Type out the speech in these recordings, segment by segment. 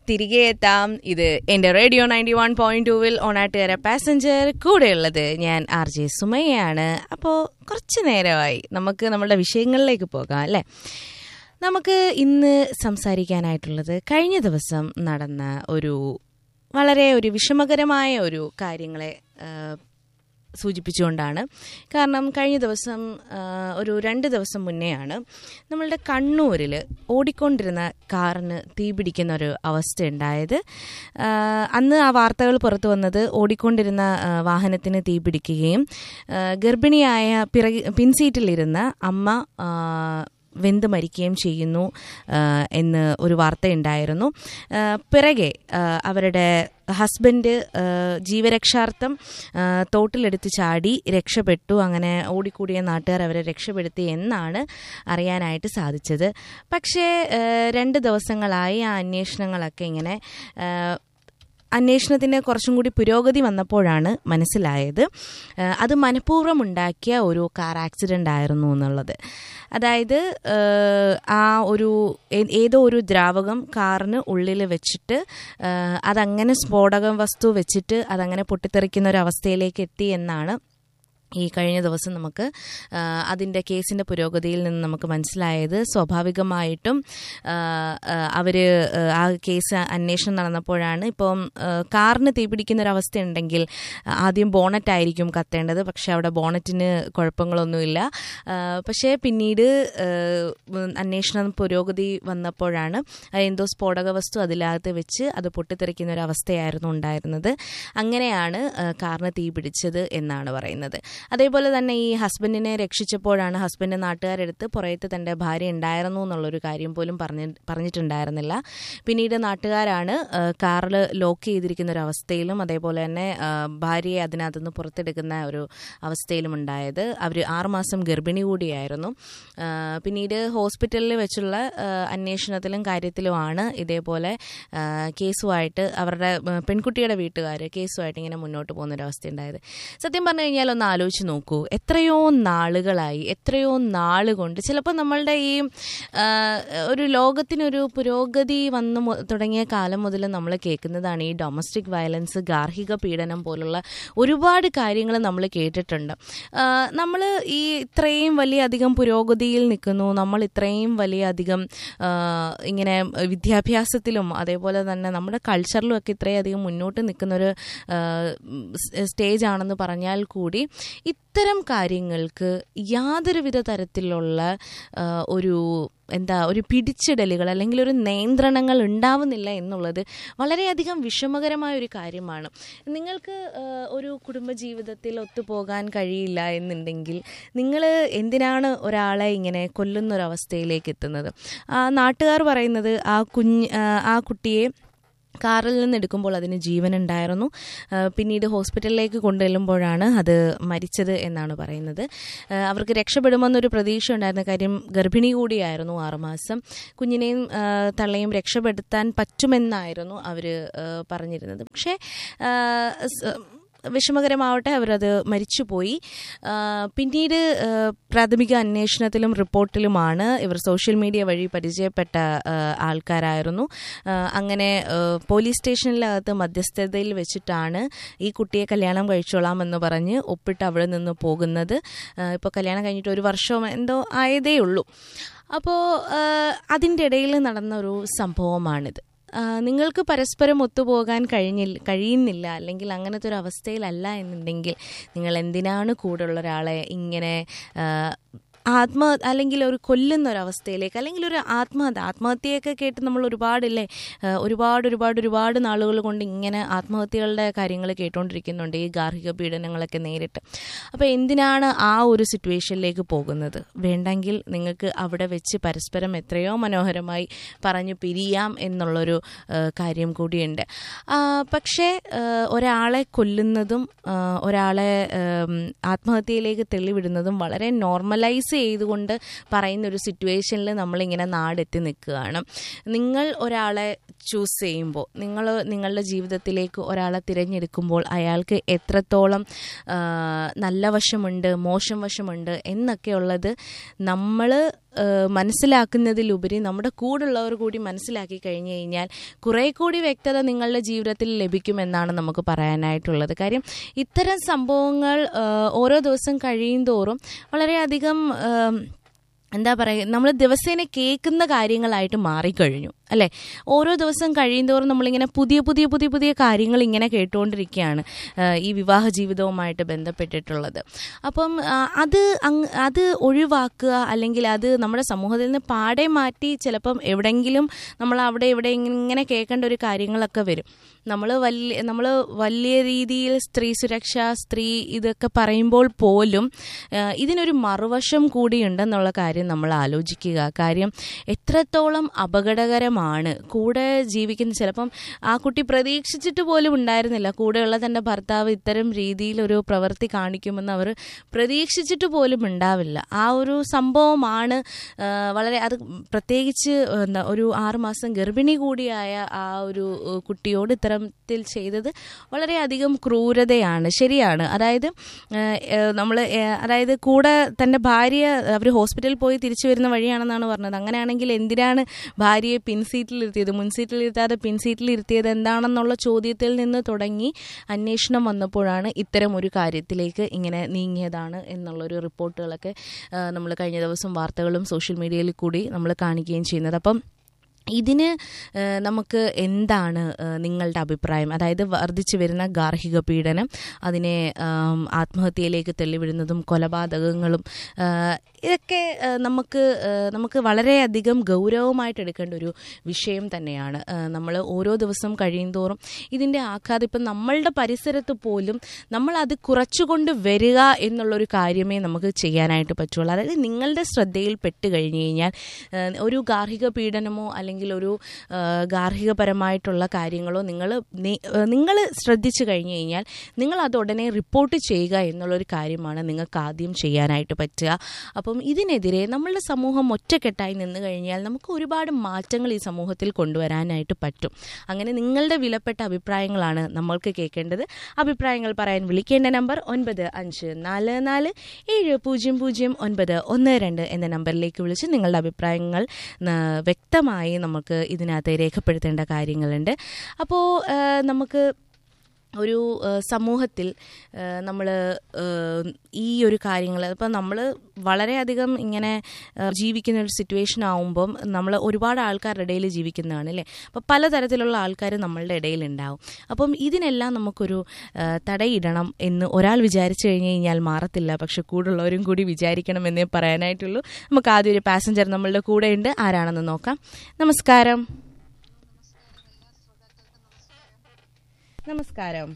തിരികെ എത്താം. ഇത് എൻ്റെ റേഡിയോ 91.2 ഓണാട്ടുകര പാസഞ്ചർ. കൂടെയുള്ളത് ഞാൻ RJ സുമയ്യാണ്. അപ്പോൾ കുറച്ച് നേരമായി നമുക്ക് നമ്മളുടെ വിഷയങ്ങളിലേക്ക് പോകാം അല്ലേ. നമുക്ക് ഇന്ന് സംസാരിക്കാനായിട്ടുള്ളത് കഴിഞ്ഞ ദിവസം നടന്ന വളരെ വിഷമകരമായ ഒരു കാര്യങ്ങളെ സൂചിപ്പിച്ചുകൊണ്ടാണ്. കാരണം കഴിഞ്ഞ ദിവസം 2 ദിവസം മുന്നെയാണ് നമ്മളുടെ കണ്ണൂരിൽ ഓടിക്കൊണ്ടിരുന്ന കാറിന് തീപിടിക്കുന്ന ഒരു അവസ്ഥ ഉണ്ടായത്. അന്ന് ആ വാർത്തകൾ പുറത്തു വന്നത് ഓടിക്കൊണ്ടിരുന്ന വാഹനത്തിന് തീപിടിക്കുകയും ഗർഭിണിയായ പിൻസീറ്റിലിരുന്ന അമ്മ വെന്ത് മരിക്കുകയും ചെയ്യുന്നു എന്ന് ഒരു വാർത്തയുണ്ടായിരുന്നു. പിറകെ അവരുടെ ഹസ്ബൻഡ് ജീവരക്ഷാർത്ഥം തോട്ടിലെടുത്ത് ചാടി രക്ഷപ്പെട്ടു. അങ്ങനെ ഓടിക്കൂടിയ നാട്ടുകാർ അവരെ രക്ഷപ്പെടുത്തി എന്നാണ് അറിയാനായിട്ട് സാധിച്ചത്. പക്ഷേ 2 ദിവസങ്ങളായി ആ അന്വേഷണങ്ങളൊക്കെ ഇങ്ങനെ അന്വേഷണത്തിന് കുറച്ചും കൂടി പുരോഗതി വന്നപ്പോഴാണ് മനസ്സിലായത് അത് മനഃപൂർവ്വം ഉണ്ടാക്കിയ ഒരു കാർ ആക്സിഡൻ്റ് ആയിരുന്നു എന്നുള്ളത്. അതായത് ഏതോ ഒരു ദ്രാവകം കാറിന് ഉള്ളിൽ വെച്ചിട്ട് അതങ്ങനെ സ്ഫോടക വസ്തു വെച്ചിട്ട് അതങ്ങനെ പൊട്ടിത്തെറിക്കുന്ന ഒരു അവസ്ഥയിലേക്ക് എത്തി എന്നാണ് ഈ കഴിഞ്ഞ ദിവസം നമുക്ക് അതിൻ്റെ കേസിൻ്റെ പുരോഗതിയിൽ നിന്ന് നമുക്ക് മനസ്സിലായത്. സ്വാഭാവികമായിട്ടും ആ കേസ് അന്വേഷണം നടന്നപ്പോഴാണ് ഇപ്പം കാറിന് തീപിടിക്കുന്നൊരവസ്ഥ ഉണ്ടെങ്കിൽ ആദ്യം ബോണറ്റായിരിക്കും കത്തേണ്ടത്. പക്ഷേ അവിടെ ബോണറ്റിന് കുഴപ്പങ്ങളൊന്നുമില്ല. പക്ഷേ പിന്നീട് അന്വേഷണം പുരോഗതി വന്നപ്പോഴാണ് എന്തോ സ്ഫോടക വസ്തു അതിനകത്ത് വെച്ച് അത് പൊട്ടിത്തെറിക്കുന്നൊരവസ്ഥയായിരുന്നു ഉണ്ടായിരുന്നത്. അങ്ങനെയാണ് കാറിന് തീപിടിച്ചത് എന്നാണ് പറയുന്നത്. അതേപോലെ തന്നെ ഈ ഹസ്ബൻഡിനെ രക്ഷിച്ചപ്പോഴാണ് ഹസ്ബൻഡ് നാട്ടുകാരെടുത്ത് പുറത്ത് തൻ്റെ ഭാര്യ ഉണ്ടായിരുന്നു എന്നുള്ളൊരു കാര്യം പോലും പറഞ്ഞിട്ടുണ്ടായിരുന്നില്ല. പിന്നീട് നാട്ടുകാരാണ് കാറിൽ ലോക്ക് ചെയ്തിരിക്കുന്ന ഒരു അവസ്ഥയിലും അതേപോലെ തന്നെ ഭാര്യയെ അതിനകത്തുനിന്ന് പുറത്തെടുക്കുന്ന ഒരു അവസ്ഥയിലും ഉണ്ടായത്. അവർ 6 മാസം ഗർഭിണി കൂടിയായിരുന്നു. പിന്നീട് ഹോസ്പിറ്റലിൽ വെച്ചുള്ള അന്വേഷണത്തിലും കാര്യത്തിലുമാണ് ഇതേപോലെ കേസുമായിട്ട് അവരുടെ പെൺകുട്ടിയുടെ വീട്ടുകാർ കേസുമായിട്ട് ഇങ്ങനെ മുന്നോട്ട് പോകുന്നൊരവസ്ഥ ഉണ്ടായത്. സത്യം പറഞ്ഞു കഴിഞ്ഞാൽ ഒന്ന് ആലോചിച്ച് നോക്കൂ, എത്രയോ നാളുകൊണ്ട് ചിലപ്പോൾ നമ്മളുടെ ഈ ഒരു ലോകത്തിനൊരു പുരോഗതി വന്നു തുടങ്ങിയ കാലം മുതൽ നമ്മൾ കേൾക്കുന്നതാണ് ഈ ഡൊമസ്റ്റിക് വയലൻസ്, ഗാർഹിക പീഡനം പോലുള്ള ഒരുപാട് കാര്യങ്ങൾ നമ്മൾ കേട്ടിട്ടുണ്ട്. നമ്മൾ ഈ ഇത്രയും വലിയധികം പുരോഗതിയിൽ നിൽക്കുന്നു, നമ്മൾ ഇത്രയും വലിയധികം ഇങ്ങനെ വിദ്യാഭ്യാസത്തിലും അതേപോലെ തന്നെ നമ്മുടെ കൾച്ചറിലും ഒക്കെ ഇത്രയധികം മുന്നോട്ട് നിൽക്കുന്നൊരു സ്റ്റേജ് ആണെന്ന് പറഞ്ഞാൽ കൂടി ഇത്തരം കാര്യങ്ങൾക്ക് യാതൊരുവിധ തരത്തിലുള്ള ഒരു പിടിച്ചിടലുകൾ അല്ലെങ്കിൽ ഒരു നിയന്ത്രണങ്ങൾ ഉണ്ടാവുന്നില്ല എന്നുള്ളത് വളരെയധികം വിഷമകരമായ ഒരു കാര്യമാണ്. നിങ്ങൾക്ക് ഒരു കുടുംബജീവിതത്തിൽ ഒത്തുപോകാൻ കഴിയില്ല എന്നുണ്ടെങ്കിൽ നിങ്ങൾ എന്തിനാണ് ഒരാളെ ഇങ്ങനെ കൊല്ലുന്നൊരവസ്ഥയിലേക്ക് എത്തുന്നത്? നാട്ടുകാർ പറയുന്നത് ആ കുട്ടിയെ കാറിൽ നിന്ന് എടുക്കുമ്പോൾ അതിന് ജീവനുണ്ടായിരുന്നു. പിന്നീട് ഹോസ്പിറ്റലിലേക്ക് കൊണ്ടുവരുമ്പോഴാണ് അത് മരിച്ചത് എന്നാണ് പറയുന്നത്. അവർക്ക് രക്ഷപ്പെടുമെന്നൊരു പ്രതീക്ഷ ഉണ്ടായിരുന്ന കാര്യം ഗർഭിണി കൂടിയായിരുന്നു, 6 മാസം. കുഞ്ഞിനെയും തള്ളയും രക്ഷപ്പെടുത്താൻ പറ്റുമെന്നായിരുന്നു അവർ പറഞ്ഞിരുന്നത്. പക്ഷേ വിഷമകരമാവട്ടെ അവരത് മരിച്ചുപോയി. പിന്നീട് പ്രാഥമിക അന്വേഷണത്തിലും റിപ്പോർട്ടിലുമാണ് ഇവർ സോഷ്യൽ മീഡിയ വഴി പരിചയപ്പെട്ട ആൾക്കാരായിരുന്നു. അങ്ങനെ പോലീസ് സ്റ്റേഷനിലകത്ത് മധ്യസ്ഥതയിൽ വെച്ചിട്ടാണ് ഈ കുട്ടിയെ കല്യാണം കഴിച്ചോളാമെന്ന് പറഞ്ഞ് ഒപ്പിട്ട് അവിടെ നിന്ന് പോകുന്നത്. ഇപ്പോൾ കല്യാണം കഴിഞ്ഞിട്ട് 1 വർഷം എന്തോ ആയതേ ഉള്ളൂ. അപ്പോൾ അതിൻ്റെ ഇടയിൽ നടന്നൊരു സംഭവമാണിത്. നിങ്ങൾക്ക് പരസ്പരം ഒത്തുപോകാൻ കഴിയുന്നില്ല അല്ലെങ്കിൽ അങ്ങനത്തെ ഒരു അവസ്ഥയിലല്ല എന്നുണ്ടെങ്കിൽ നിങ്ങൾ എന്തിനാണ് കൂടെയുള്ള ഒരാളെ ഇങ്ങനെ അല്ലെങ്കിൽ ഒരു കൊല്ലുന്നൊരവസ്ഥയിലേക്ക് അല്ലെങ്കിൽ ഒരു ആത്മഹത്യയൊക്കെ കേട്ട് നമ്മൾ ഒരുപാട് നാളുകൾ കൊണ്ട് ഇങ്ങനെ ആത്മഹത്യകളുടെ കാര്യങ്ങൾ കേട്ടുകൊണ്ടിരിക്കുന്നുണ്ട്, ഈ ഗാർഹിക പീഡനങ്ങളൊക്കെ നേരിട്ട്. അപ്പോൾ എന്തിനാണ് ആ ഒരു സിറ്റുവേഷനിലേക്ക് പോകുന്നത്? വേണ്ടെങ്കിൽ നിങ്ങൾക്ക് അവിടെ വെച്ച് പരസ്പരം എത്രയോ മനോഹരമായി പറഞ്ഞു പിരിയാം എന്നുള്ളൊരു കാര്യം കൂടിയുണ്ട്. പക്ഷേ ഒരാളെ കൊല്ലുന്നതും ഒരാളെ ആത്മഹത്യയിലേക്ക് തെളിവിടുന്നതും വളരെ നോർമലൈസ് ചെയ്തുകൊണ്ട് പറയുന്നൊരു സിറ്റുവേഷനിൽ നമ്മളിങ്ങനെ നാടെത്തി നിൽക്കുകയാണ്. നിങ്ങൾ ഒരാളെ ചൂസ് ചെയ്യുമ്പോൾ, നിങ്ങളുടെ ജീവിതത്തിലേക്ക് ഒരാളെ തിരഞ്ഞെടുക്കുമ്പോൾ അയാൾക്ക് എത്രത്തോളം നല്ല വശമുണ്ട്, മോശം വശമുണ്ട് എന്നൊക്കെയുള്ളത് നമ്മൾ മനസ്സിലാക്കുന്നതിലുപരി നമ്മുടെ കൂടുള്ളവർ കൂടി മനസ്സിലാക്കി കഴിഞ്ഞു കഴിഞ്ഞാൽ കുറേ കൂടി വ്യക്തത നിങ്ങളുടെ ജീവിതത്തിൽ ലഭിക്കുമെന്നാണ് നമുക്ക് പറയാനായിട്ടുള്ളത്. കാര്യം ഇത്തരം സംഭവങ്ങൾ ഓരോ ദിവസം കഴിയും തോറും വളരെയധികം എന്താ പറയുക, നമ്മൾ ദിവസേന കേൾക്കുന്ന കാര്യങ്ങളായിട്ട് മാറിക്കഴിഞ്ഞു അല്ലേ. ഓരോ ദിവസം കഴിയുന്തോറും നമ്മളിങ്ങനെ പുതിയ പുതിയ പുതിയ പുതിയ കാര്യങ്ങൾ ഇങ്ങനെ കേട്ടുകൊണ്ടിരിക്കുകയാണ് ഈ വിവാഹ ജീവിതവുമായിട്ട് ബന്ധപ്പെട്ടിട്ടുള്ളത്. അപ്പം അത് ഒഴിവാക്കുക, അല്ലെങ്കിൽ അത് നമ്മുടെ സമൂഹത്തിൽ നിന്ന് പാടെ മാറ്റി ചിലപ്പം എവിടെയെങ്കിലും നമ്മൾ അവിടെ ഇവിടെ ഇങ്ങനെ കേൾക്കേണ്ട ഒരു കാര്യങ്ങളൊക്കെ വരും. നമ്മൾ വലിയ രീതിയിൽ സ്ത്രീ സുരക്ഷ, സ്ത്രീ ഇതൊക്കെ പറയുമ്പോൾ പോലും ഇതിനൊരു മറുവശം കൂടിയുണ്ടെന്നുള്ള കാര്യം നമ്മൾ ആലോചിക്കുക. കാര്യം എത്രത്തോളം അപകടകരമാണ് കൂടെ ജീവിക്കുന്ന, ചിലപ്പം ആ കുട്ടി പ്രതീക്ഷിച്ചിട്ട് പോലും ഉണ്ടായിരുന്നില്ല കൂടെയുള്ള തൻ്റെ ഭർത്താവ് ഇത്തരം രീതിയിലൊരു പ്രവൃത്തി കാണിക്കുമെന്ന് അവർ പ്രതീക്ഷിച്ചിട്ട് പോലും ഉണ്ടാവില്ല. ആ ഒരു സംഭവമാണ് വളരെ, അത് പ്രത്യേകിച്ച് ഒരു 6 മാസം ഗർഭിണി കൂടിയായ ആ ഒരു കുട്ടിയോട് ഇത്തരത്തിൽ ചെയ്തത് വളരെയധികം ക്രൂരതയാണ്. ശരിയാണ്. അതായത് കൂടെ തൻ്റെ ഭാര്യ അവർ ഹോസ്പിറ്റലിൽ പോയി തിരിച്ചു വരുന്ന വഴിയാണെന്നാണ് പറഞ്ഞത്. അങ്ങനെയാണെങ്കിൽ എന്തിനാണ് ഭാര്യയെ പിൻസീറ്റിലിരുത്തിയത്, മുൻസീറ്റിലിരുത്താതെ പിൻസീറ്റിലിരുത്തിയത് എന്താണെന്നുള്ള ചോദ്യത്തിൽ നിന്ന് തുടങ്ങി അന്വേഷണം വന്നപ്പോഴാണ് ഇത്തരം ഒരു കാര്യത്തിലേക്ക് ഇങ്ങനെ നീങ്ങിയതാണ് എന്നുള്ളൊരു റിപ്പോർട്ടുകളൊക്കെ നമ്മൾ കഴിഞ്ഞ ദിവസം വാർത്തകളും സോഷ്യൽ മീഡിയയിൽ കൂടി നമ്മൾ കാണിക്കുകയും ചെയ്യുന്നത്. അപ്പം ഇതിന് നമുക്ക് എന്താണ് നിങ്ങളുടെ അഭിപ്രായം? അതായത് വർദ്ധിച്ചു വരുന്ന ഗാർഹിക പീഡനം, അതിനെ ആത്മഹത്യയിലേക്ക് തള്ളിവിടുന്നതും കൊലപാതകങ്ങളും, ഇതൊക്കെ നമുക്ക് വളരെയധികം ഗൗരവമായിട്ട് എടുക്കേണ്ട ഒരു വിഷയം തന്നെയാണ്. നമ്മൾ ഓരോ ദിവസം കഴിയുന്തോറും ഇതിൻ്റെ ആഘാതം, ഇപ്പം നമ്മളുടെ പരിസരത്ത് പോലും നമ്മളത് കുറച്ചുകൊണ്ട് വരിക എന്നുള്ളൊരു കാര്യമേ നമുക്ക് ചെയ്യാനായിട്ട് പറ്റുള്ളൂ. അതായത് നിങ്ങളുടെ ശ്രദ്ധയിൽ പെട്ട് കഴിഞ്ഞ് കഴിഞ്ഞാൽ ഒരു ഗാർഹിക പീഡനമോ അല്ലെങ്കിൽ ഒരു ഗാർഹികപരമായിട്ടുള്ള കാര്യങ്ങളോ നിങ്ങൾ ശ്രദ്ധിച്ചു കഴിഞ്ഞു കഴിഞ്ഞാൽ നിങ്ങൾ അത് ഉടനെ റിപ്പോർട്ട് ചെയ്യുക എന്നുള്ളൊരു കാര്യമാണ് നിങ്ങൾക്ക് ആദ്യം ചെയ്യാനായിട്ട് പറ്റുക. അപ്പം ഇതിനെതിരെ നമ്മളുടെ സമൂഹം ഒറ്റക്കെട്ടായി നിന്ന് കഴിഞ്ഞാൽ നമുക്ക് ഒരുപാട് മാറ്റങ്ങൾ ഈ സമൂഹത്തിൽ കൊണ്ടുവരാനായിട്ട് പറ്റും. അങ്ങനെ നിങ്ങളുടെ വിലപ്പെട്ട അഭിപ്രായങ്ങളാണ് നമ്മൾക്ക് കേൾക്കേണ്ടത്. അഭിപ്രായങ്ങൾ പറയാൻ വിളിക്കേണ്ട നമ്പർ 9544700912 എന്ന നമ്പറിലേക്ക് വിളിച്ച് നിങ്ങളുടെ അഭിപ്രായങ്ങൾ വ്യക്തമായി നമുക്ക് ഇതിനകത്ത് രേഖപ്പെടുത്തേണ്ട കാര്യങ്ങളുണ്ട്. അപ്പോൾ നമുക്ക് ഒരു സമൂഹത്തിൽ നമ്മൾ ഈ ഒരു കാര്യങ്ങൾ, ഇപ്പം നമ്മൾ വളരെയധികം ഇങ്ങനെ ജീവിക്കുന്ന ഒരു സിറ്റുവേഷൻ ആവുമ്പം നമ്മൾ ഒരുപാട് ആൾക്കാരുടെ ഇടയിൽ ജീവിക്കുന്നതാണ് അല്ലേ. അപ്പോൾ പലതരത്തിലുള്ള ആൾക്കാർ നമ്മളുടെ ഇടയിലുണ്ടാവും. അപ്പം ഇതിനെല്ലാം നമുക്കൊരു തടയിടണം എന്ന് ഒരാൾ വിചാരിച്ചു കഴിഞ്ഞ് കഴിഞ്ഞാൽ മാറത്തില്ല. പക്ഷെ കൂടുള്ളവരും കൂടി വിചാരിക്കണം എന്നേ പറയാനായിട്ടുള്ളൂ. നമുക്ക് ആദ്യം ഒരു പാസഞ്ചർ നമ്മളുടെ കൂടെ ഉണ്ട്. ആരാണെന്ന് നോക്കാം. നമസ്കാരം. നമസ്കാരം.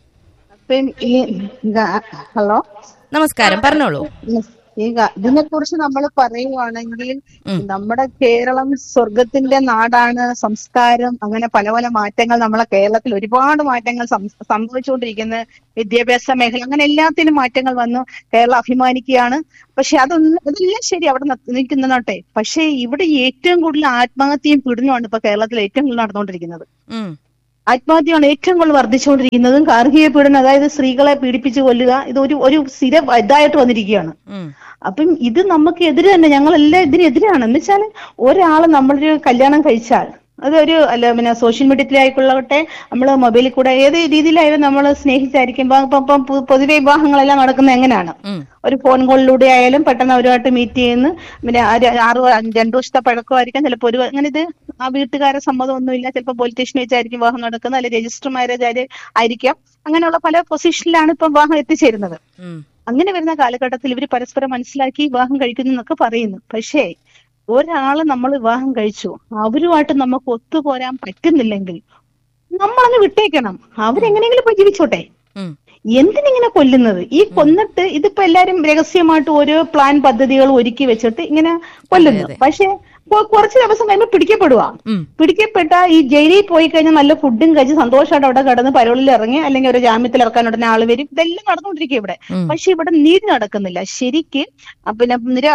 ഹലോ, നമസ്കാരം, പറഞ്ഞോളൂ. ഇതിനെ കുറിച്ച് നമ്മൾ പറയുവാണെങ്കിൽ നമ്മുടെ കേരളം സ്വർഗത്തിന്റെ നാടാണ്, സംസ്കാരം, അങ്ങനെ പല പല മാറ്റങ്ങൾ നമ്മളെ കേരളത്തിൽ ഒരുപാട് മാറ്റങ്ങൾ സംഭവിച്ചുകൊണ്ടിരിക്കുന്ന വിദ്യാഭ്യാസ മേഖല, അങ്ങനെ എല്ലാത്തിനും മാറ്റങ്ങൾ വന്നു. കേരളം അഭിമാനിക്കുകയാണ്. പക്ഷെ അതെല്ലാം ശരി, അവിടെ നിൽക്കുന്നോട്ടെ. പക്ഷെ ഇവിടെ ഏറ്റവും കൂടുതൽ ആത്മഹത്യയും പീഡനമാണ് ഇപ്പൊ കേരളത്തിൽ ഏറ്റവും കൂടുതൽ നടന്നുകൊണ്ടിരിക്കുന്നത്. ആത്മഹത്യയാണ് ഏറ്റവും കൂടുതൽ വർദ്ധിച്ചുകൊണ്ടിരിക്കുന്നതും. ഗാർഹിക പീഡനം, അതായത് സ്ത്രീകളെ പീഡിപ്പിച്ച് കൊല്ലുക, ഇത് ഒരു സ്ഥിര ഇതായിട്ട് വന്നിരിക്കുകയാണ്. അപ്പം ഇത് നമുക്ക് എതിര് തന്നെ, ഞങ്ങളെല്ലാം ഇതിനെതിരാണ്. എന്ന് വെച്ചാൽ ഒരാള് നമ്മളൊരു കല്യാണം കഴിച്ചാൽ അതൊരു പിന്നെ സോഷ്യൽ മീഡിയത്തിലായിക്കൊള്ളട്ടെ, നമ്മള് മൊബൈലിൽ കൂടെ ഏത് രീതിയിലായാലും നമ്മൾ സ്നേഹിച്ചായിരിക്കും. ഇപ്പം പൊതുവെ വിവാഹങ്ങളെല്ലാം നടക്കുന്നത് എങ്ങനെയാണ്? ഒരു ഫോൺ കോളിലൂടെ ആയാലും പെട്ടെന്ന് അവരുമായിട്ട് മീറ്റ് ചെയ്യുന്നു. പിന്നെ 2 വർഷത്തെ പഴക്കമായിരിക്കാം, ചിലപ്പോൾ അങ്ങനെ ഇത് ആ വീട്ടുകാരെ സമ്മതം ഒന്നുമില്ല, ചിലപ്പോൾ പോലീസ് സ്റ്റേഷനിൽ വെച്ചായിരിക്കും വിവാഹം നടക്കുന്നത്, അല്ലെങ്കിൽ രജിസ്റ്റർ മാരേജ് ആയിരിക്കാം. അങ്ങനെയുള്ള പല പൊസിഷനിലാണ് ഇപ്പം വിവാഹം എത്തിച്ചേരുന്നത്. അങ്ങനെ വരുന്ന കാലഘട്ടത്തിൽ ഇവർ പരസ്പരം മനസ്സിലാക്കി വിവാഹം കഴിക്കുന്നു എന്നൊക്കെ പറയുന്നു. പക്ഷേ ഒരാള് നമ്മൾ വിവാഹം കഴിച്ചു, അവരുമായിട്ട് നമുക്ക് ഒത്തുപോരാൻ പറ്റുന്നില്ലെങ്കിൽ നമ്മളങ്ങ് വിട്ടേക്കണം. അവരെങ്ങനെയെങ്കിലും പോയി ജീവിച്ചോട്ടെ. എന്തിനിങ്ങനെ കൊല്ലുന്നത്? ഈ കൊന്നിട്ട് ഇതിപ്പോ എല്ലാരും രഹസ്യമായിട്ട് ഓരോ പ്ലാൻ പദ്ധതികൾ ഒരുക്കി വെച്ചിട്ട് ഇങ്ങനെ കൊല്ലുന്നു. പക്ഷെ കുറച്ച് ദിവസം കഴിയുമ്പോൾ പിടിക്കപ്പെടുക. പിടിക്കപ്പെട്ട ഈ ജയിലിൽ പോയി കഴിഞ്ഞാൽ നല്ല ഫുഡും കഴിച്ച് സന്തോഷമായിട്ട് അവിടെ കിടന്ന് പരോളിൽ ഇറങ്ങി അല്ലെങ്കിൽ ഒരു ജാമ്യത്തിൽ ഇറക്കാൻ ഉടനെ ആള് വരും. ഇതെല്ലാം നടന്നുകൊണ്ടിരിക്കും ഇവിടെ. പക്ഷെ ഇവിടെ നീതി നടക്കുന്നില്ല ശരിക്ക്. പിന്നെ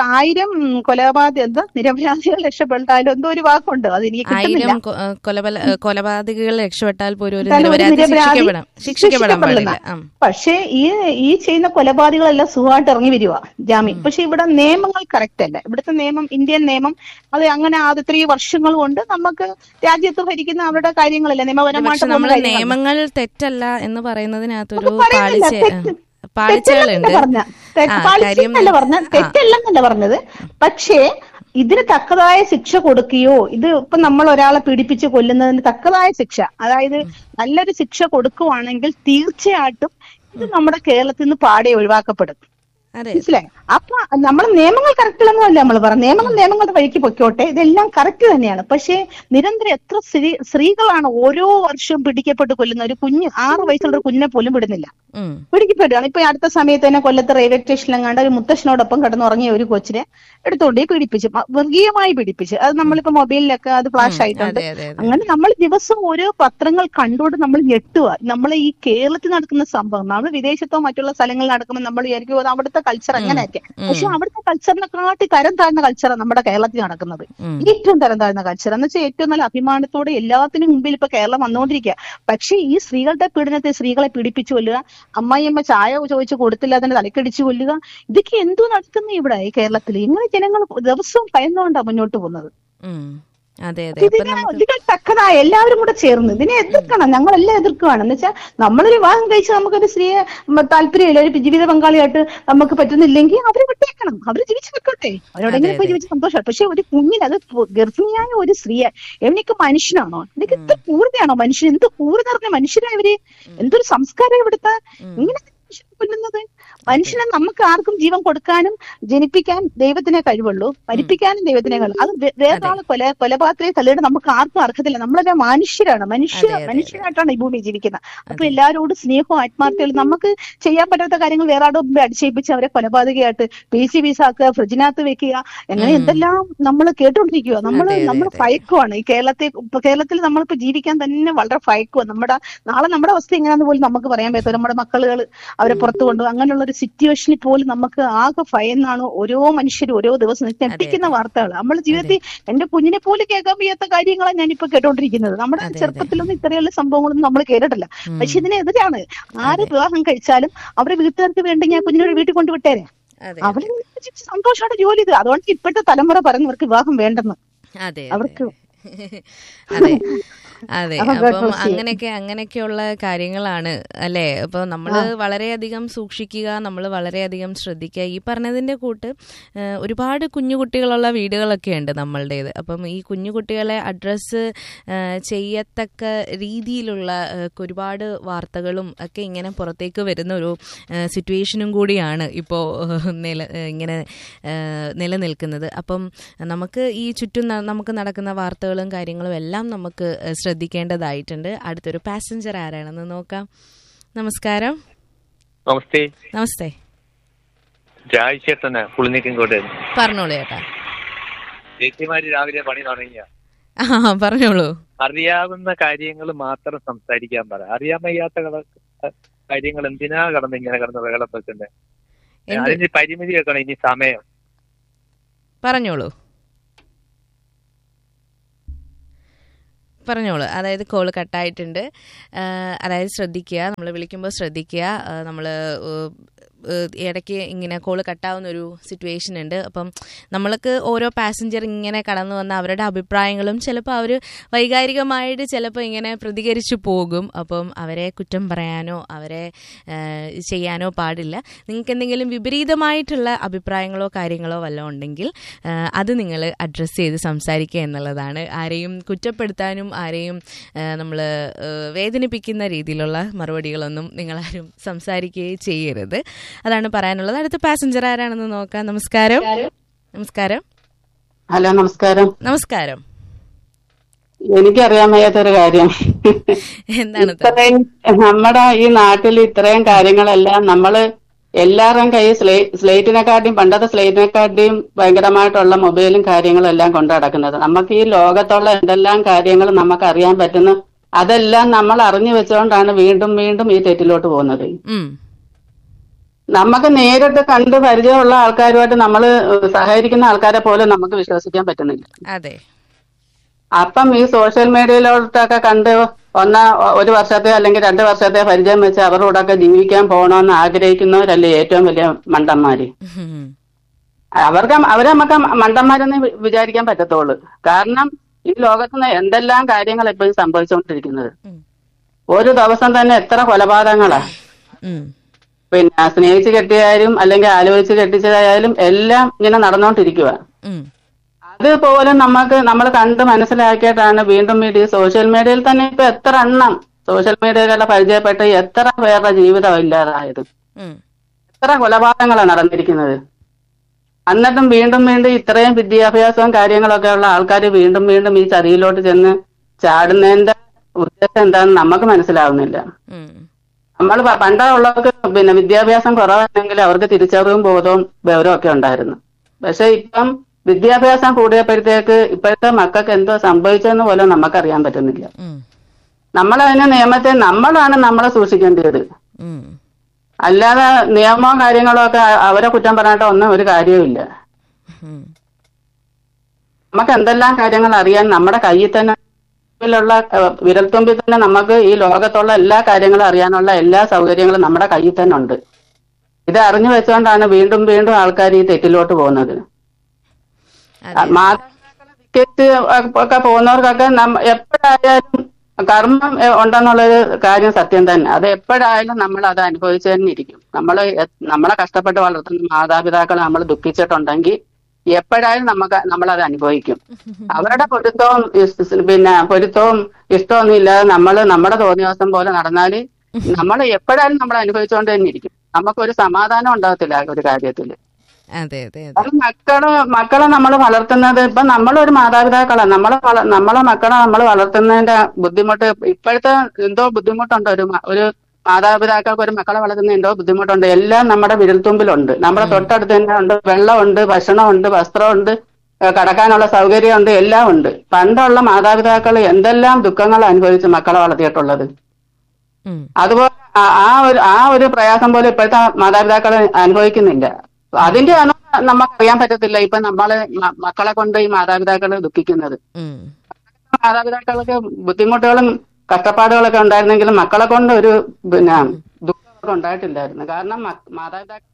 നിരപരാധികൾ രക്ഷപ്പെട്ടാലും എന്തോ ഒരു വാക്കുണ്ട്, അത് എനിക്ക് കിട്ടുന്നില്ല. കൊലപാതകികൾ രക്ഷപ്പെട്ടാൽ പോലും ശിക്ഷിക്കപ്പെടില്ല. പക്ഷേ ഈ ചെയ്യുന്ന കൊലപാതകളെല്ലാം സുഖമായിട്ട് ഇറങ്ങി വരിക ജാമ്യം. പക്ഷെ ഇവിടെ നിയമങ്ങൾ കറക്റ്റ് അല്ല. ഇവിടുത്തെ നിയമം, ഇന്ത്യൻ നിയമം, അത് അങ്ങനെ അത് ഇത്രയും വർഷങ്ങൾ കൊണ്ട് നമുക്ക് രാജ്യത്ത് ഭരിക്കുന്ന അവരുടെ കാര്യങ്ങളല്ല നിയമപരമായിട്ട്. നിയമങ്ങൾ തെറ്റല്ല എന്ന് പറയുന്നതിനകത്തൊരു തെറ്റല്ലെന്നല്ല പറഞ്ഞത്. പക്ഷേ ഇതിന് തക്കതായ ശിക്ഷ കൊടുക്കുകയോ, ഇത് ഇപ്പൊ നമ്മൾ ഒരാളെ പീഡിപ്പിച്ച് കൊല്ലുന്നതിന് തക്കതായ ശിക്ഷ, അതായത് നല്ലൊരു ശിക്ഷ കൊടുക്കുവാണെങ്കിൽ തീർച്ചയായിട്ടും ഇത് നമ്മുടെ കേരളത്തിൽ നിന്ന് പാടെ ഒഴിവാക്കപ്പെടും. മനസ്സിലായി? അപ്പൊ നമ്മൾ നിയമങ്ങൾ കറക്റ്റ് അല്ലെന്നല്ല നമ്മൾ പറയാം. നിയമങ്ങളുടെ വഴിക്ക് പൊയ്ക്കോട്ടെ, ഇതെല്ലാം കറക്റ്റ് തന്നെയാണ്. പക്ഷേ നിരന്തരം എത്ര സ്ത്രീകളാണ് ഓരോ വർഷവും പിടിക്കപ്പെട്ട് കൊല്ലുന്ന. ഒരു കുഞ്ഞ് 6 വയസ്സുള്ള ഒരു കുഞ്ഞിനെ പോലും വിടുന്നില്ല, പിടിക്കപ്പെടുകയാണ്. ഇപ്പൊ അടുത്ത സമയത്ത് തന്നെ കൊല്ലത്ത് റെയിൽവേ സ്റ്റേഷനിലെങ്ങാണ്ട് ഒരു മുത്തശ്ശനോടൊപ്പം കിടന്നുറങ്ങിയ ഒരു കൊച്ചിനെ എടുത്തുകൊണ്ട് പീഡിപ്പിച്ചു, മൃഗീയമായി പീഡിപ്പിച്ചു. അത് നമ്മളിപ്പോ മൊബൈലിലൊക്കെ അത് ഫ്ലാഷ് ആയിട്ടുണ്ട്. അങ്ങനെ നമ്മൾ ദിവസം ഓരോ പത്രങ്ങൾ കണ്ടുകൊണ്ട് നമ്മൾ ഞെട്ടുക. നമ്മൾ ഈ കേരളത്തിൽ നടക്കുന്ന സംഭവം നമ്മൾ വിദേശത്തോ മറ്റുള്ള സ്ഥലങ്ങളിൽ നടക്കുമ്പോൾ നമ്മൾ വിചാരിക്കും അവിടുത്തെ കൾച്ചർ അങ്ങനെയൊക്കെ. പക്ഷെ അവിടുത്തെ കൾച്ചറിനെക്കാട്ടി തരം താഴ്ന്ന കൾച്ചറാണ് നമ്മുടെ കേരളത്തിൽ നടക്കുന്നത്. ഏറ്റവും തരം താഴ്ന്ന കൾച്ചർ എന്ന് വെച്ചാൽ ഏറ്റവും നല്ല അഭിമാനത്തോടെ എല്ലാത്തിനും മുമ്പിൽ ഇപ്പൊ കേരളം വന്നുകൊണ്ടിരിക്കുക. പക്ഷെ ഈ സ്ത്രീകളുടെ പീഡനത്തെ, സ്ത്രീകളെ പീഡിപ്പിച്ചു കൊല്ലുക, അമ്മായിയമ്മ ചായ ചോദിച്ചു കൊടുത്തില്ല അതിന്റെ തലക്കടിച്ചു കൊല്ലുക, ഇതൊക്കെ എന്തോ നടക്കുന്നു ഇവിടെ ഈ കേരളത്തിൽ. ഇങ്ങനെ ജനങ്ങൾ ദിവസവും ഭയന്നുകൊണ്ടാണ് മുന്നോട്ട് പോകുന്നത്. ഇതിന് തക്കതായ എല്ലാവരും കൂടെ ചേർന്ന് ഇതിനെ എതിർക്കണം. ഞങ്ങളെല്ലാം എതിർക്കുകയാണ്. എന്ന് വെച്ചാൽ നമ്മളൊരു വിവാഹം കഴിച്ച് നമുക്കൊരു സ്ത്രീയെ താല്പര്യമില്ല, ഒരു ജീവിത പങ്കാളിയായിട്ട് നമുക്ക് പറ്റുന്നില്ലെങ്കിൽ അവരെ വിട്ടേക്കണം. അവര് ജീവിച്ചു വെക്കട്ടെ, അവരോടെങ്കിലും പോയി ജീവിച്ച് സന്തോഷമാണ്. പക്ഷെ ഒരു കുഞ്ഞിന്, അത് ഗർഭിണിയായ ഒരു സ്ത്രീയെ, എവനൊക്കെ മനുഷ്യനാണോ? എനിക്ക് ഇത്ര ക്രൂരതയാണോ മനുഷ്യൻ? എന്ത് ക്രൂരത പറഞ്ഞ മനുഷ്യരാ ഇവര്? എന്തൊരു സംസ്കാരം ഇവിടുത്തെ? ഇങ്ങനെ കൊല്ലുന്നത് മനുഷ്യനെ. നമുക്ക് ആർക്കും ജീവൻ കൊടുക്കാനും ജനിപ്പിക്കാൻ ദൈവത്തിനെ കഴിവുള്ളൂ, മരിപ്പിക്കാനും ദൈവത്തിനെ കഴിവുള്ളൂ. അത് വേറൊരാളെ കൊലപാതകത്തെ തള്ളിയിട്ട് നമുക്ക് ആർക്കും അർഹത്തില്ല. നമ്മളൊക്കെ മനുഷ്യരാണ്, മനുഷ്യരായിട്ടാണ് ഈ ഭൂമി ജീവിക്കുന്നത്. അപ്പൊ എല്ലാവരോടും സ്നേഹവും ആത്മാർത്ഥതയും. നമുക്ക് ചെയ്യാൻ പറ്റാത്ത കാര്യങ്ങൾ വേറെ ആരുടെ മുമ്പ് അടിച്ചേൽപ്പിച്ച് അവരെ കൊലപാതകയായിട്ട് PC ആക്കുക, ഫ്രിഡ്ജിനകത്ത് വെക്കുക, അങ്ങനെ എന്തെല്ലാം നമ്മൾ കേട്ടോണ്ടിരിക്കുക. നമ്മൾ ഭയക്കുവാണ് ഈ കേരളത്തിൽ നമ്മളിപ്പോ ജീവിക്കാൻ തന്നെ വളരെ ഭയക്കുക. നാളെ നമ്മുടെ അവസ്ഥ എങ്ങനെയാന്ന് പോലും നമുക്ക് പറയാൻ പറ്റില്ല. നമ്മുടെ മക്കളുകൾ അവരെ പുറത്തു കൊണ്ടുപോകും. അങ്ങനെയുള്ള ഒരു സിറ്റുവേഷനിൽ പോലും നമുക്ക് ആകെ ഭയന്നാണ് ഓരോ മനുഷ്യരും ഓരോ ദിവസം ഞെട്ടിക്കുന്ന വാർത്തകൾ. നമ്മുടെ ജീവിതത്തിൽ എന്റെ കുഞ്ഞിനെ പോലും കേൾക്കാൻ വയ്യാത്ത കാര്യങ്ങളാണ് ഞാനിപ്പോ കേട്ടോണ്ടിരിക്കുന്നത്. നമ്മുടെ ചെറുപ്പത്തിലൊന്നും ഇത്രയുള്ള സംഭവങ്ങളൊന്നും നമ്മൾ കേട്ടിട്ടില്ല. പക്ഷെ ഇതിനെതിരാണ്. ആര് വിവാഹം കഴിച്ചാലും അവരുടെ വീട്ടുകാർക്ക് വേണ്ടി ഞാൻ കുഞ്ഞിനോട് വീട്ടിൽ കൊണ്ടുവിട്ടേരെ, അവര് സന്തോഷമായിട്ട് ജോലി ചെയ്ത്. അതുകൊണ്ട് ഇപ്പോഴത്തെ തലമുറ പറയുന്നവർക്ക് വിവാഹം വേണ്ടെന്ന്. അവർക്ക് അതെ. അപ്പം അങ്ങനെയൊക്കെയുള്ള കാര്യങ്ങളാണ് അല്ലേ. അപ്പോൾ നമ്മൾ വളരെയധികം സൂക്ഷിക്കുക, നമ്മൾ വളരെയധികം ശ്രദ്ധിക്കുക. ഈ പറഞ്ഞതിൻ്റെ കൂട്ട് ഒരുപാട് കുഞ്ഞുകുട്ടികളുള്ള വീടുകളൊക്കെ ഉണ്ട് നമ്മളുടേത്. അപ്പം ഈ കുഞ്ഞുകുട്ടികളെ അഡ്രസ്സ് ചെയ്യത്തക്ക രീതിയിലുള്ള ഒരുപാട് വാർത്തകളും ഒക്കെ ഇങ്ങനെ പുറത്തേക്ക് വരുന്ന ഒരു സിറ്റുവേഷനും കൂടിയാണ് ഇപ്പോൾ ഇങ്ങനെ നിലനിൽക്കുന്നത്. അപ്പം നമുക്ക് ഈ ചുറ്റും നമുക്ക് നടക്കുന്ന വാർത്തകളും കാര്യങ്ങളും എല്ലാം നമുക്ക് ശ്രദ്ധിക്കേണ്ടതായിട്ടുണ്ട്. അടുത്തൊരു പാസഞ്ചർ ആരാണെന്ന് നോക്കാം. നമസ്കാരം. നമസ്തേ. പറഞ്ഞോളൂ ചേട്ടാ. ചേച്ചിമാര് രാവിലെ പണി തുടങ്ങിയ പറഞ്ഞോളൂ. അറിയാവുന്ന കാര്യങ്ങൾ മാത്രം സംസാരിക്കാൻ പറ. അറിയാൻ വയ്യാത്ത കാര്യങ്ങൾ എന്തിനാ ഇങ്ങനെ കിടന്ന് ബഹളപ്പെട്ടുണ്ട്? അതിന് പരിമിതി വെക്കണം. ഇനി സമയം പറഞ്ഞോളൂ. അതായത് കോള് കട്ടായിട്ടുണ്ട്. അതായത് ശ്രദ്ധിക്കുക, നമ്മൾ വിളിക്കുമ്പോൾ ശ്രദ്ധിക്കുക. നമ്മൾ ഇടയ്ക്ക് ഇങ്ങനെ കോള് കട്ടാവുന്ന ഒരു സിറ്റുവേഷൻ ഉണ്ട്. അപ്പം നമ്മൾക്ക് ഓരോ പാസഞ്ചർ ഇങ്ങനെ കടന്നു വന്ന അവരുടെ അഭിപ്രായങ്ങളും ചിലപ്പോൾ അവർ വൈകാരികമായിട്ട് ചിലപ്പോൾ ഇങ്ങനെ പ്രതികരിച്ചു പോകും. അപ്പം അവരെ കുറ്റം പറയാനോ അവരെ ചെയ്യാനോ പാടില്ല. നിങ്ങൾക്ക് എന്തെങ്കിലും വിപരീതമായിട്ടുള്ള അഭിപ്രായങ്ങളോ കാര്യങ്ങളോ വല്ലതും ഉണ്ടെങ്കിൽ അത് നിങ്ങൾ അഡ്രസ്സ് ചെയ്ത് സംസാരിക്കുക എന്നുള്ളതാണ്. ആരെയും കുറ്റപ്പെടുത്താനും ആരെയും നമ്മൾ വേദനിപ്പിക്കുന്ന രീതിയിലുള്ള മറുപടികളൊന്നും നിങ്ങളാരും സംസാരിക്കുകയും ചെയ്യരുത്. അതാണ് പറയാനുള്ളത്. അടുത്ത പാസഞ്ചർ ആരാണെന്ന് നോക്കാം. നമസ്കാരം. ഹലോ, നമസ്കാരം. എനിക്കറിയാൻ വയ്യാത്തൊരു കാര്യം. എന്താണ്? നമ്മുടെ ഈ നാട്ടിൽ ഇത്രയും കാര്യങ്ങളെല്ലാം നമ്മള് എല്ലാവരുടെയും കയ്യിൽ സ്ലേറ്റിനെക്കാട്ടിയും പണ്ടത്തെ സ്ലേറ്റിനെക്കാട്ടിയും ഭയങ്കരമായിട്ടുള്ള മൊബൈലും കാര്യങ്ങളും എല്ലാം കൊണ്ടു നടക്കുന്നത്. നമുക്ക് ഈ ലോകത്തുള്ള എന്തെല്ലാം കാര്യങ്ങൾ നമുക്ക് അറിയാൻ പറ്റുന്നു, അതെല്ലാം നമ്മൾ അറിഞ്ഞു വെച്ചുകൊണ്ടാണ് വീണ്ടും വീണ്ടും ഈ തെറ്റിലോട്ട് പോകുന്നത്. നമുക്ക് നേരിട്ട് കണ്ട് പരിചയമുള്ള ആൾക്കാരുമായിട്ട് നമ്മൾ സഹകരിക്കുന്ന ആൾക്കാരെ പോലും നമുക്ക് വിശ്വസിക്കാൻ പറ്റുന്നില്ല. അതെ. അപ്പം ഈ സോഷ്യൽ മീഡിയയിലോട്ടൊക്കെ കണ്ട് ഒരു വർഷത്തെ അല്ലെങ്കിൽ 2 വർഷത്തെ പരിചയം വെച്ച് അവരുടെ കൂടെ ജീവിക്കാൻ പോകണമെന്ന് ആഗ്രഹിക്കുന്നവരല്ലേ ഏറ്റവും വലിയ മണ്ടന്മാര്. അവരെ നമുക്ക് മണ്ടന്മാരെന്ന് വിചാരിക്കാൻ പറ്റത്തുള്ളൂ. കാരണം ഈ ലോകത്ത് എന്തെല്ലാം കാര്യങ്ങൾ എപ്പോഴും സംഭവിച്ചുകൊണ്ടിരിക്കുന്നത്. ഒരു ദിവസം തന്നെ എത്ര കൊലപാതകങ്ങളാ. പിന്നെ സ്നേഹിച്ച് കെട്ടിയായാലും അല്ലെങ്കിൽ ആലോചിച്ച് കെട്ടിച്ചതായാലും എല്ലാം ഇങ്ങനെ നടന്നുകൊണ്ടിരിക്കുക. അതുപോലെ നമ്മൾ കണ്ട് മനസ്സിലാക്കിയിട്ടാണ് വീണ്ടും വീണ്ടും ഈ സോഷ്യൽ മീഡിയയിൽ തന്നെ ഇപ്പൊ എത്ര എണ്ണം സോഷ്യൽ മീഡിയയിലെ പരിചയപ്പെട്ട് എത്ര പേരുടെ ജീവിതം ഇല്ലാതായത്, എത്ര കൊലപാതകങ്ങളാണ് നടന്നിരിക്കുന്നത്. എന്നിട്ടും വീണ്ടും വീണ്ടും ഇത്രയും വിദ്യാഭ്യാസവും കാര്യങ്ങളൊക്കെ ഉള്ള ആൾക്കാർ വീണ്ടും വീണ്ടും ഈ ചതിയിലോട്ട് ചെന്ന് ചാടുന്നതിന്റെ ഉദ്ദേശം എന്താണെന്ന് നമുക്ക് മനസ്സിലാവുന്നില്ല. നമ്മൾ പണ്ടുള്ളവർക്ക് പിന്നെ വിദ്യാഭ്യാസം കുറവാണെങ്കിൽ അവർക്ക് തിരിച്ചറിവും ബോധവും വിവരവും ഒക്കെ ഉണ്ടായിരുന്നു. പക്ഷെ ഇപ്പം വിദ്യാഭ്യാസം കൂടിയപ്പോഴത്തേക്ക് ഇപ്പോഴത്തെ മക്കൾക്ക് എന്തോ സംഭവിച്ചെന്ന് പോലും നമുക്കറിയാൻ പറ്റുന്നില്ല. നമ്മളതിനെ നിയമത്തെ നമ്മളെ സൂക്ഷിക്കേണ്ടത്. അല്ലാതെ നിയമവും കാര്യങ്ങളും ഒക്കെ അവരെ കുറ്റം പറഞ്ഞിട്ട് ഒന്നും ഒരു കാര്യവുമില്ല. നമുക്ക് എന്തെല്ലാം കാര്യങ്ങൾ അറിയാൻ നമ്മുടെ കയ്യിൽ തന്നെ വിരൽത്തുമ്പിൽ തന്നെ നമുക്ക് ഈ ലോകത്തുള്ള എല്ലാ കാര്യങ്ങളും അറിയാനുള്ള എല്ലാ സൗകര്യങ്ങളും നമ്മുടെ കയ്യിൽ തന്നെ ഉണ്ട്. ഇത് അറിഞ്ഞു വെച്ചുകൊണ്ടാണ് വീണ്ടും വീണ്ടും ആൾക്കാർ ഈ തെറ്റിലോട്ട് പോകുന്നത്. മാതാപിതാക്കളെ വിക്കറ്റ് ഒക്കെ പോകുന്നവർക്കൊക്കെ എപ്പോഴായാലും കർമ്മം ഉണ്ടെന്നുള്ളൊരു കാര്യം സത്യം തന്നെ. അത് എപ്പോഴായാലും നമ്മൾ അത് അനുഭവിച്ചു തന്നെ ഇരിക്കും. നമ്മളെ കഷ്ടപ്പെട്ട് വളർത്തുന്ന മാതാപിതാക്കളെ നമ്മൾ ദുഃഖിച്ചിട്ടുണ്ടെങ്കിൽ എപ്പോഴായാലും നമ്മളത് അനുഭവിക്കും. അവരുടെ പൊരുത്തവും ഇഷ്ടമൊന്നും ഇല്ലാതെ നമ്മുടെ തോന്നിയവസ്ഥം പോലെ നടന്നാല് നമ്മൾ എപ്പോഴായാലും നമ്മൾ അനുഭവിച്ചുകൊണ്ട് തന്നെ ഇരിക്കും. നമുക്കൊരു സമാധാനം ഉണ്ടാകത്തില്ല ഒരു കാര്യത്തില്. മക്കളെ നമ്മൾ വളർത്തുന്നത് ഇപ്പൊ നമ്മളൊരു മാതാപിതാക്കളാണ്. നമ്മളെ മക്കളെ നമ്മൾ വളർത്തുന്നതിന്റെ ബുദ്ധിമുട്ട് ഇപ്പോഴത്തെ എന്തോ ബുദ്ധിമുട്ടുണ്ട്. ഒരു മാതാപിതാക്കൾക്ക് ഒരു മക്കളെ വളർത്തുന്ന എന്തോ ബുദ്ധിമുട്ടുണ്ട്. എല്ലാം നമ്മുടെ വിരൽത്തുമ്പിലുണ്ട്. നമ്മുടെ തൊട്ടടുത്ത് തന്നെ ഉണ്ട്. വെള്ളമുണ്ട്, ഭക്ഷണമുണ്ട്, വസ്ത്രമുണ്ട്, കടക്കാനുള്ള സൗകര്യമുണ്ട്, എല്ലാം ഉണ്ട്. പണ്ടുള്ള മാതാപിതാക്കൾ എന്തെല്ലാം ദുഃഖങ്ങൾ അനുഭവിച്ച് മക്കളെ വളർത്തിയിട്ടുള്ളത്. അതുപോലെ ആ ഒരു പ്രയാസം പോലെ ഇപ്പോഴത്തെ മാതാപിതാക്കൾ അനുഭവിക്കുന്നില്ല. അതിന്റെ ആണ് നമുക്കറിയാൻ പറ്റത്തില്ല. ഇപ്പൊ മക്കളെ കൊണ്ട് ഈ മാതാപിതാക്കൾ ദുഃഖിക്കുന്നത്. മാതാപിതാക്കൾക്ക് ബുദ്ധിമുട്ടുകളും കഷ്ടപ്പാടുകളൊക്കെ ഉണ്ടായിരുന്നെങ്കിലും മക്കളെ കൊണ്ട് ഒരു ദുഃഖം ഉണ്ടായിട്ടില്ലായിരുന്നു. കാരണം മാതാപിതാക്കൾ.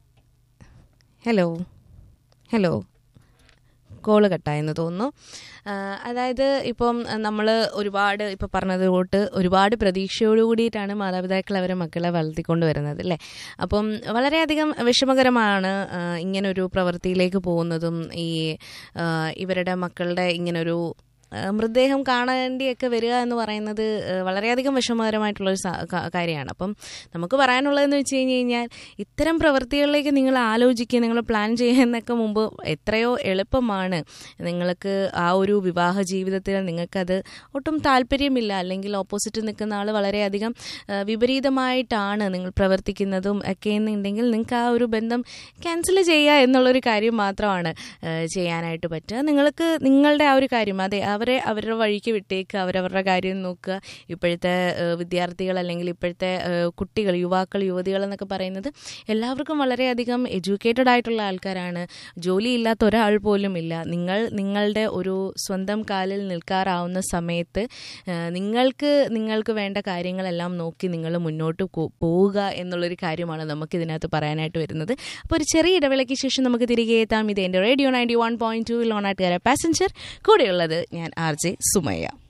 ഹലോ കോള് കട്ടായെന്ന് തോന്നുന്നു. അതായത് ഇപ്പം നമ്മൾ ഒരുപാട് ഇപ്പം പറഞ്ഞത് തൊട്ട് ഒരുപാട് പ്രതീക്ഷയോടു കൂടിയിട്ടാണ് മാതാപിതാക്കൾ അവരെ മക്കളെ വളർത്തിക്കൊണ്ട് വരുന്നത് അല്ലേ. അപ്പം വളരെയധികം വിഷമകരമാണ് ഇങ്ങനൊരു പ്രവൃത്തിയിലേക്ക് പോകുന്നതും ഈ ഇവരുടെ മക്കളുടെ ഇങ്ങനൊരു മൃതദേഹം കാണേണ്ടിയൊക്കെ വരിക എന്ന് പറയുന്നത് വളരെയധികം വിഷമകരമായിട്ടുള്ളൊരു കാര്യമാണ്. അപ്പം നമുക്ക് പറയാനുള്ളതെന്ന് വെച്ച് കഴിഞ്ഞാൽ ഇത്തരം പ്രവൃത്തികളിലേക്ക് നിങ്ങൾ ആലോചിക്കുക, നിങ്ങൾ പ്ലാൻ ചെയ്യുന്നതൊക്കെ മുമ്പ് എത്രയോ എളുപ്പമാണ്. നിങ്ങൾക്ക് ആ ഒരു വിവാഹ ജീവിതത്തിൽ നിങ്ങൾക്കത് ഒട്ടും താല്പര്യമില്ല, അല്ലെങ്കിൽ ഓപ്പോസിറ്റ് നിൽക്കുന്ന ആൾ വളരെയധികം വിപരീതമായിട്ടാണ് നിങ്ങൾ പ്രവർത്തിക്കുന്നതും ഒക്കെ എന്നുണ്ടെങ്കിൽ നിങ്ങൾക്ക് ആ ഒരു ബന്ധം ക്യാൻസൽ ചെയ്യുക എന്നുള്ളൊരു കാര്യം മാത്രമാണ് ചെയ്യാനായിട്ട് പറ്റുക. നിങ്ങൾക്ക് നിങ്ങളുടെ ആ ഒരു കാര്യം അവരുടെ വഴിക്ക് വിട്ടേക്ക്, അവരവരുടെ കാര്യം നോക്കുക. ഇപ്പോഴത്തെ വിദ്യാർത്ഥികൾ അല്ലെങ്കിൽ ഇപ്പോഴത്തെ കുട്ടികൾ, യുവാക്കൾ, യുവതികൾ എന്നൊക്കെ പറയുന്നത് എല്ലാവർക്കും വളരെയധികം എഡ്യൂക്കേറ്റഡ് ആയിട്ടുള്ള ആൾക്കാരാണ്. ജോലിയില്ലാത്ത ഒരാൾ പോലും ഇല്ല. നിങ്ങളുടെ ഒരു സ്വന്തം കാലിൽ നിൽക്കാറാവുന്ന സമയത്ത് നിങ്ങൾക്ക് വേണ്ട കാര്യങ്ങളെല്ലാം നോക്കി നിങ്ങൾ മുന്നോട്ട് പോവുക എന്നുള്ളൊരു കാര്യമാണ് നമുക്കിതിനകത്ത് പറയാനായിട്ട് വരുന്നത്. അപ്പോൾ ഒരു ചെറിയ ഇടവേളയ്ക്ക് ശേഷം നമുക്ക് തിരികെ എത്താം. ഇത് എൻ്റെ റേഡിയോ 91.2 ലോണാട്ടുകാര പാസഞ്ചർ. കൂടെയുള്ളത് ഞാൻ RJ സുമയ്യ.